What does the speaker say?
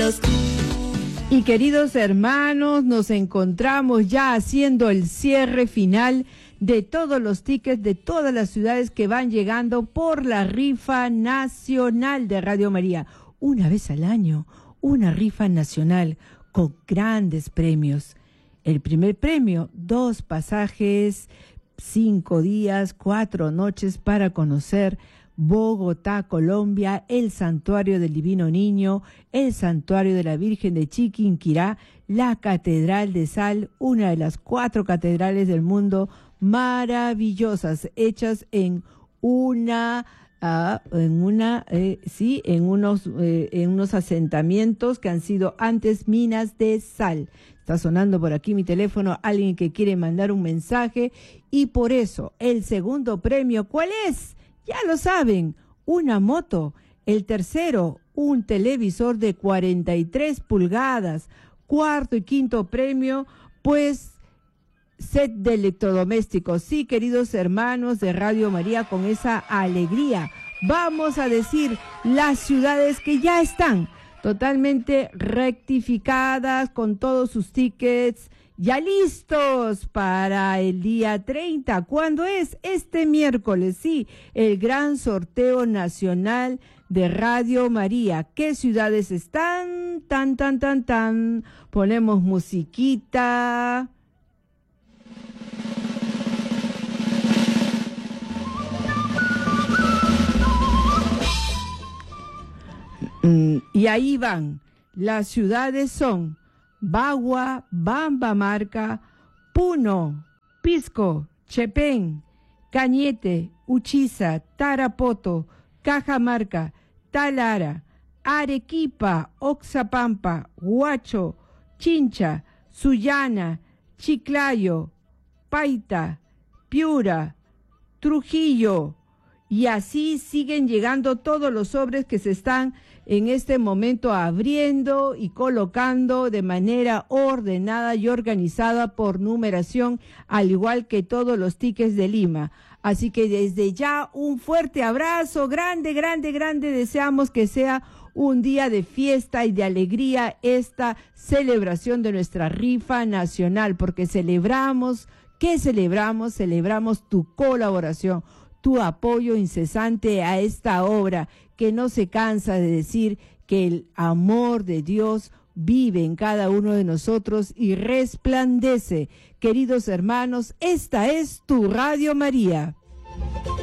Y queridos hermanos, nos encontramos ya haciendo el cierre final de todos los tickets de todas las ciudades que van llegando por la rifa nacional de Radio María. Una vez al año, una rifa nacional con grandes premios. El primer premio, 2 pasajes, 5 días, 4 noches para conocer Bogotá, Colombia, el Santuario del Divino Niño, el Santuario de la Virgen de Chiquinquirá, la Catedral de Sal, una de las 4 catedrales del mundo maravillosas, hechas en unos asentamientos que han sido antes minas de sal. Está sonando por aquí mi teléfono, alguien que quiere mandar un mensaje, y por eso el segundo premio, ¿cuál es? Ya lo saben, una moto. El tercero, un televisor de 43 pulgadas. Cuarto y quinto premio, pues, set de electrodomésticos. Sí, queridos hermanos de Radio María, con esa alegría vamos a decir las ciudades que ya están totalmente rectificadas con todos sus tickets, ya listos para el día 30. ¿Cuándo es? Este miércoles, sí, el gran sorteo nacional de Radio María. ¿Qué ciudades están? Tan. Ponemos musiquita. Y ahí van. Las ciudades son Bagua, Bambamarca, Puno, Pisco, Chepén, Cañete, Uchiza, Tarapoto, Cajamarca, Talara, Arequipa, Oxapampa, Huacho, Chincha, Sullana, Chiclayo, Paita, Piura, Trujillo, y así siguen llegando todos los sobres que se están en este momento abriendo y colocando de manera ordenada y organizada por numeración, al igual que todos los tickets de Lima. Así que desde ya un fuerte abrazo, grande. Deseamos que sea un día de fiesta y de alegría esta celebración de nuestra rifa nacional, porque celebramos tu colaboración, tu apoyo incesante a esta obra, que no se cansa de decir que el amor de Dios vive en cada uno de nosotros y resplandece. Queridos hermanos, esta es tu Radio María.